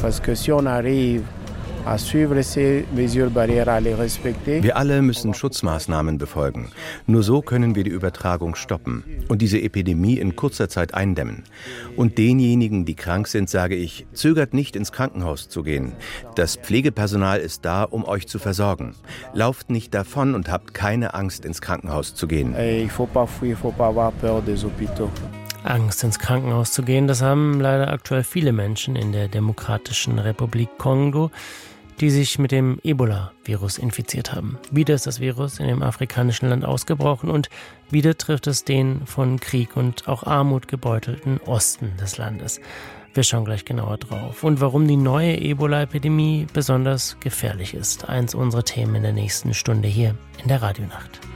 Parce que si on arrive à suivre ces mesures barrières, à les respecter. Wir alle müssen Schutzmaßnahmen befolgen. Nur so können wir die Übertragung stoppen und diese Epidemie in kurzer Zeit eindämmen. Und denjenigen, die krank sind, sage ich, zögert nicht ins Krankenhaus zu gehen. Das Pflegepersonal ist da, um euch zu versorgen. Lauft nicht davon und habt keine Angst, ins Krankenhaus zu gehen. Il faut pas fuir, il faut pas avoir peur des hôpitaux. Angst, ins Krankenhaus zu gehen, das haben leider aktuell viele Menschen in der Demokratischen Republik Kongo, die sich mit dem Ebola-Virus infiziert haben. Wieder ist das Virus in dem afrikanischen Land ausgebrochen und wieder trifft es den von Krieg und auch Armut gebeutelten Osten des Landes. Wir schauen gleich genauer drauf. Und warum die neue Ebola-Epidemie besonders gefährlich ist. Eins unserer Themen in der nächsten Stunde hier in der Radionacht.